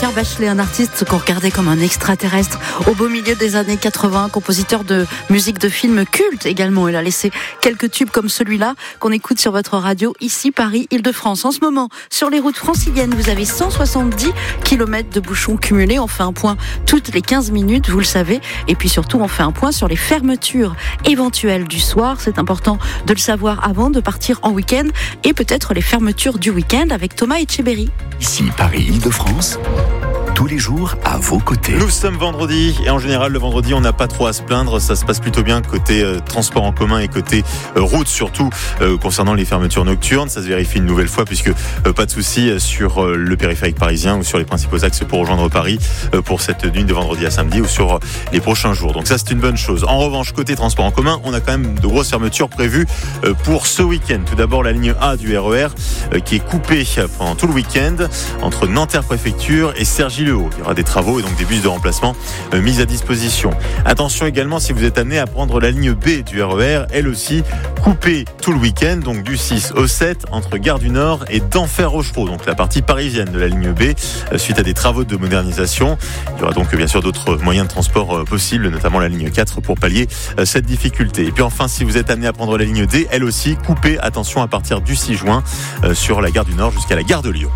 Pierre Bachelet, un artiste qu'on regardait comme un extraterrestre au beau milieu des années 80, compositeur de musique de film culte également. Il a laissé quelques tubes comme celui-là qu'on écoute sur votre radio ici, Paris, Île-de-France. En ce moment, sur les routes franciliennes, vous avez 170 km de bouchons cumulés. On fait un point toutes les 15 minutes, vous le savez. Et puis surtout, on fait un point sur les fermetures éventuelles du soir. C'est important de le savoir avant de partir en week-end et peut-être les fermetures du week-end avec Thomas Etcheberry. Ici, Paris, Île-de-France, tous les jours à vos côtés. Nous sommes vendredi et en général le vendredi on n'a pas trop à se plaindre, ça se passe plutôt bien côté transport en commun et côté route surtout concernant les fermetures nocturnes. Ça se vérifie une nouvelle fois puisque pas de soucis sur le périphérique parisien ou sur les principaux axes pour rejoindre Paris pour cette nuit de vendredi à samedi ou sur les prochains jours. Donc ça c'est une bonne chose. En revanche côté transport en commun on a quand même de grosses fermetures prévues pour ce week-end. Tout d'abord la ligne A du RER qui est coupée pendant tout le week-end entre Nanterre Préfecture et Cergy-le-Haut. Il y aura des travaux et donc des bus de remplacement mis à disposition. Attention également si vous êtes amené à prendre la ligne B du RER, elle aussi coupée tout le week-end, donc du 6 au 7 entre Gare du Nord et d'Enfer-Rochereau, donc la partie parisienne de la ligne B, suite à des travaux de modernisation. Il y aura donc bien sûr d'autres moyens de transport possibles, notamment la ligne 4 pour pallier cette difficulté. Et puis enfin, si vous êtes amené à prendre la ligne D, elle aussi coupée, attention à partir du 6 juin sur la Gare du Nord jusqu'à la Gare de Lyon.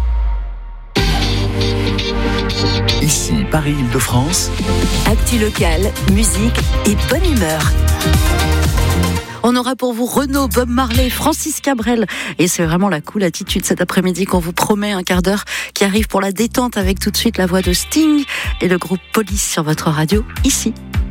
Ici, Paris, Île-de-France. Actu local, musique et bonne humeur. On aura pour vous Renaud, Bob Marley, Francis Cabrel. Et c'est vraiment la cool attitude cet après-midi qu'on vous promet, un quart d'heure qui arrive pour la détente avec tout de suite la voix de Sting et le groupe Police sur votre radio, ici.